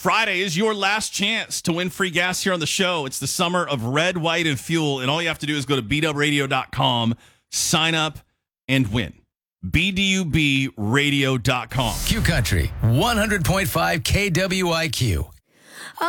Friday is your last chance to win free gas here on the show. It's the summer of red, white, and fuel, and all you have to do is go to bwradio.com, sign up, and win. BDUBradio.com. Q Country, 100.5 KWIQ.